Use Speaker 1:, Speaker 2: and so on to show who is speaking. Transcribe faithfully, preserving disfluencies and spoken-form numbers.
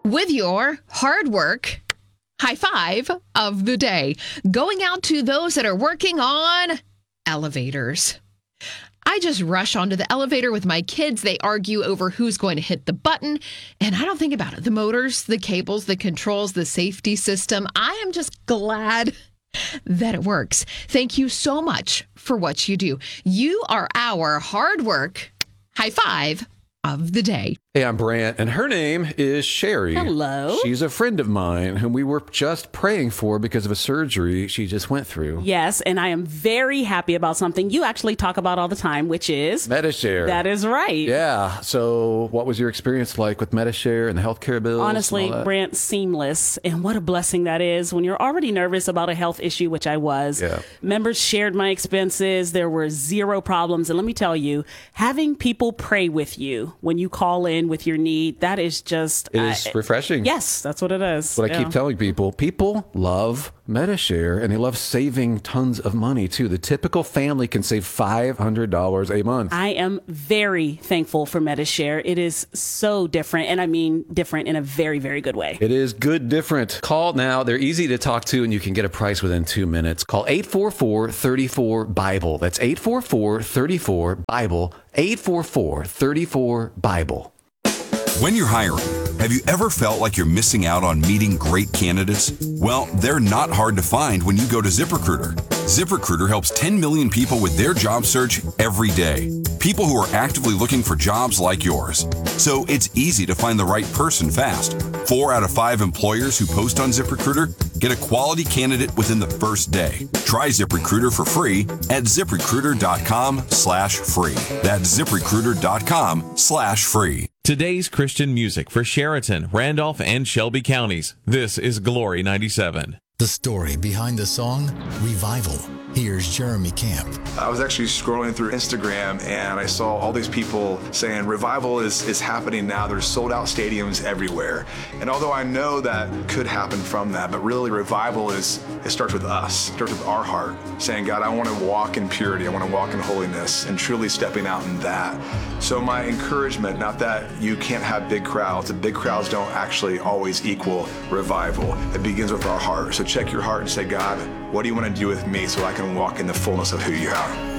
Speaker 1: with your hard work high five of the day, going out to those that are working on elevators. I just rush onto the elevator with my kids. They argue over who's going to hit the button, and I don't think about it. The motors, the cables, the controls, the safety system. I am just glad that it works. Thank you so much for what you do. You are our hard work high five of the day.
Speaker 2: Hey, I'm Brant, and her name is Sherry.
Speaker 3: Hello.
Speaker 2: She's a friend of mine whom we were just praying for because of a surgery she just went through.
Speaker 3: Yes, and I am very happy about something you actually talk about all the time, which is
Speaker 2: Medi-Share.
Speaker 3: That is right.
Speaker 2: Yeah. So what was your experience like with Medi-Share and the healthcare bills?
Speaker 3: Honestly, Brant, seamless. And what a blessing that is when you're already nervous about a health issue, which I was.
Speaker 2: Yeah.
Speaker 3: Members shared my expenses. There were zero problems. And let me tell you, having people pray with you when you call in with your need, that is just...
Speaker 2: It is uh, refreshing.
Speaker 3: Yes, that's what it is.
Speaker 2: That's what
Speaker 3: yeah.
Speaker 2: I keep telling people. People love Medi-Share, and they love saving tons of money, too. The typical family can save five hundred dollars a month.
Speaker 3: I am very thankful for Medi-Share. It is so different, and I mean different in a very, very good way.
Speaker 2: It is good different. Call now. They're easy to talk to, and you can get a price within two minutes. Call eight four four, three four, BIBLE. That's eight four four, three four, BIBLE. eight four four, three four, BIBLE.
Speaker 4: When you're hiring, have you ever felt like you're missing out on meeting great candidates? Well, they're not hard to find when you go to ZipRecruiter. ZipRecruiter helps ten million people with their job search every day. People who are actively looking for jobs like yours. So it's easy to find the right person fast. Four out of five employers who post on ZipRecruiter get a quality candidate within the first day. Try ZipRecruiter for free at ZipRecruiter.com slash free. That's ZipRecruiter.com slash free.
Speaker 5: Today's Christian music for Sheraton, Randolph, and Shelby counties. This is Glory ninety-seven.
Speaker 6: The story behind the song, Revival. Here's Jeremy Camp.
Speaker 7: I was actually scrolling through Instagram and I saw all these people saying revival is, is happening now. There's sold out stadiums everywhere. And although I know that could happen from that, but really revival is, it starts with us. It starts with our heart, saying, God, I want to walk in purity. I want to walk in holiness and truly stepping out in that. So my encouragement, not that you can't have big crowds. The big crowds don't actually always equal revival. It begins with our heart. So check your heart and say, God, what do you want to do with me so I can walk in the fullness of who you are?